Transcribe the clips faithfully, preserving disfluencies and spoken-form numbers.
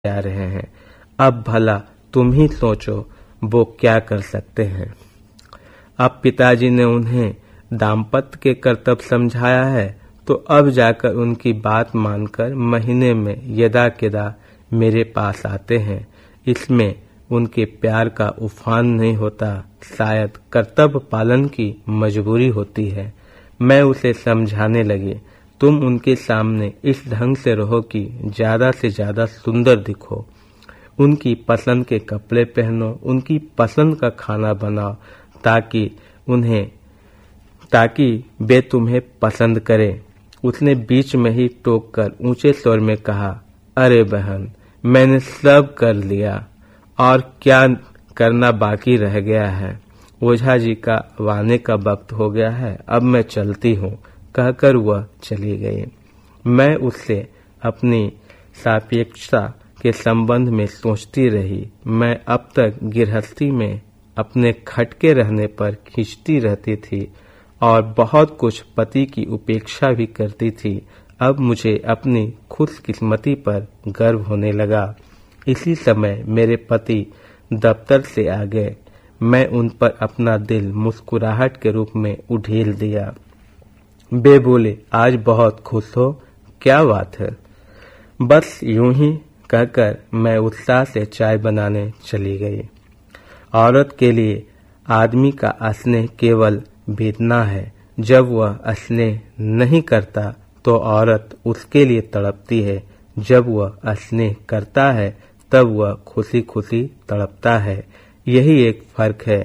जा रहे हैं। अब भला तुम ही सोचो वो क्या कर सकते हैं। अब पिताजी ने उन्हें दाम्पत्य के कर्तव्य समझाया है तो अब जाकर उनकी बात मानकर महीने में यदा कदा मेरे पास आते हैं। इसमें उनके प्यार का उफान नहीं होता, शायद कर्तव्य पालन की मजबूरी होती है। मैं उसे समझाने लगी, तुम उनके सामने इस ढंग से रहो कि ज्यादा से ज्यादा सुंदर दिखो, उनकी पसंद के कपड़े पहनो, उनकी पसंद का खाना बनाओ ताकि उन्हें ताकि वे तुम्हें पसंद करें। उसने बीच में ही टोक कर ऊंचे स्वर में कहा, अरे बहन, मैंने सब कर लिया और क्या करना बाकी रह गया है। ओझा जी का आने का वक्त हो गया है, अब मैं चलती हूँ, कहकर वह चली गई। मैं उससे अपनी सापेक्षता के संबंध में सोचती रही। मैं अब तक गृहस्थी में अपने खटके रहने पर खींचती रहती थी और बहुत कुछ पति की उपेक्षा भी करती थी। अब मुझे अपनी खुशकिस्मती पर गर्व होने लगा। इसी समय मेरे पति दफ्तर से आ गए। मैं उन पर अपना दिल मुस्कुराहट के रूप में उधेल दिया। वे बोले, आज बहुत खुश हो, क्या बात है। बस यूं ही, कहकर मैं उत्साह से चाय बनाने चली गई। औरत के लिए आदमी का स्नेह केवल वेदना है। जब वह स्नेह नहीं करता तो औरत उसके लिए तड़पती है। जब वह स्नेह करता है तब वह खुशी खुशी तड़पता है। यही एक फर्क है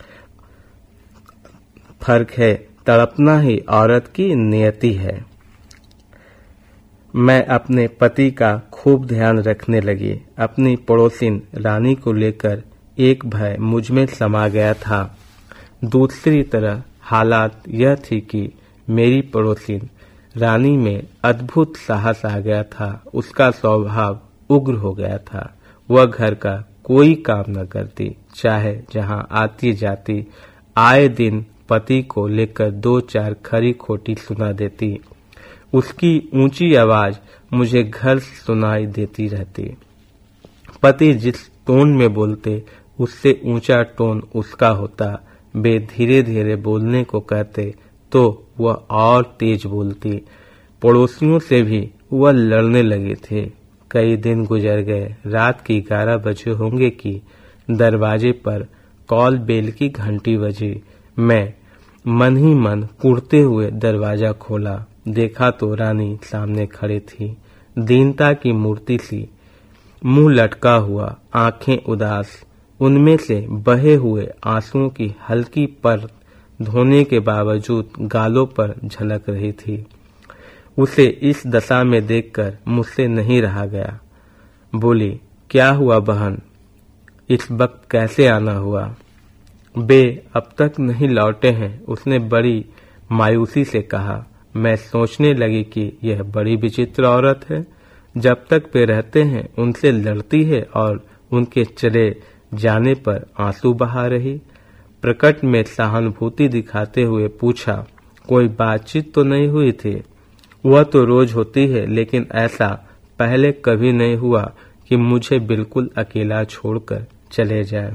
फर्क है तड़पना ही औरत की नियति है। मैं अपने पति का खूब ध्यान रखने लगी। अपनी पड़ोसिन रानी को लेकर एक भय मुझ में समा गया था। दूसरी तरह हालात यह थी कि मेरी पड़ोसिन रानी में अद्भुत साहस आ गया था। उसका स्वभाव उग्र हो गया था। वह घर का कोई काम न करती, चाहे जहां आती जाती आए दिन पति को लेकर दो चार खरी खोटी सुना देती। उसकी ऊंची आवाज मुझे घर सुनाई देती रहती। पति जिस टोन में बोलते उससे ऊंचा टोन उसका होता। वे धीरे धीरे बोलने को कहते तो वह और तेज बोलती। पड़ोसियों से भी वह लड़ने लगे थे। कई दिन गुजर गए। रात की ग्यारह बजे होंगे कि दरवाजे पर कॉल बेल की घंटी बजी। मैं मन ही मन कुड़ते हुए दरवाजा खोला। देखा तो रानी सामने खड़ी थी, दीनता की मूर्ति सी, मुंह लटका हुआ, आंखें उदास। उनमें से बहे हुए आंसुओं की हल्की परत धोने के बावजूद गालों पर झलक रही थी। उसे इस दशा में देखकर मुझसे नहीं रहा गया। बोली, क्या हुआ बहन, इस वक्त कैसे आना हुआ। वे अब तक नहीं लौटे हैं, उसने बड़ी मायूसी से कहा। मैं सोचने लगी कि यह बड़ी विचित्र औरत है। जब तक वे रहते हैं उनसे लड़ती है और उनके चले जाने पर आंसू बहा रही। प्रकट में सहानुभूति दिखाते हुए पूछा, कोई बातचीत तो नहीं हुई थी। वह तो रोज होती है, लेकिन ऐसा पहले कभी नहीं हुआ कि मुझे बिल्कुल अकेला छोड़कर चले जाएं।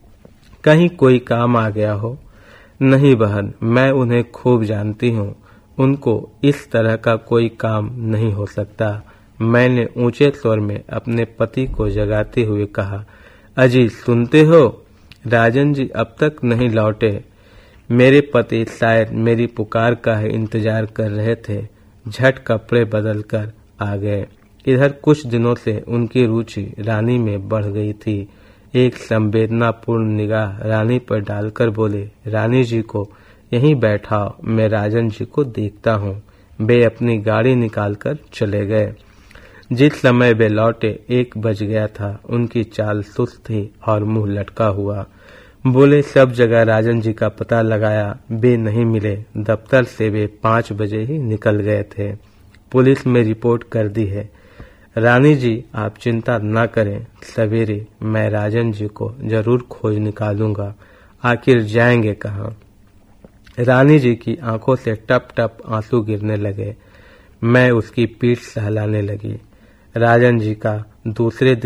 कहीं कोई काम आ गया हो। नहीं बहन, मैं उन्हें खूब जानती हूँ। उनको इस तरह का कोई काम नहीं हो सकता। मैंने ऊंचे स्वर में अपने पति को जगाते हुए कहा, अजी सुनते हो, राजन जी अब तक नहीं लौटे। मेरे पति शायद मेरी पुकार का ही इंतजार कर रहे थे। झट कपड़े बदलकर आ गए। इधर कुछ दिनों से उनकी रुचि रानी में बढ़ गई थी। एक संवेदनापूर्ण निगाह रानी पर डालकर बोले, रानी जी को यहीं बैठाओ, मैं राजन जी को देखता हूँ। वे अपनी गाड़ी निकालकर चले गए। जिस समय वे लौटे एक बज गया था। उनकी चाल सुस्त थी और मुंह लटका हुआ। बोले, सब जगह राजन जी का पता लगाया, वे नहीं मिले। दफ्तर से वे पाँच बजे ही निकल गए थे। पुलिस में रिपोर्ट कर दी है। रानी जी आप चिंता न करें, सवेरे मैं राजन जी को जरूर खोज निकालूंगा। आखिर जाएंगे कहाँ। रानी जी की आंखों से टप टप आंसू गिरने लगे। मैं उसकी पीठ सहलाने लगी। राजन जी का दूसरे दिन